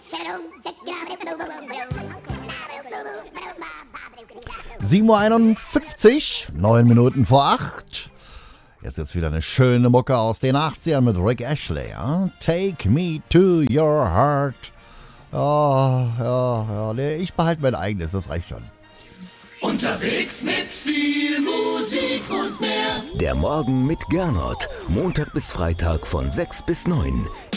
7:51 Uhr, 9 Minuten vor 8. Jetzt wieder eine schöne Mucke aus den 80ern mit Rick Ashley. Ja? Take me to your heart. Ja, nee, ich behalte mein eigenes, das reicht schon. Unterwegs mit viel Musik und mehr. Der Morgen mit Gernot. Montag bis Freitag von 6 bis 9.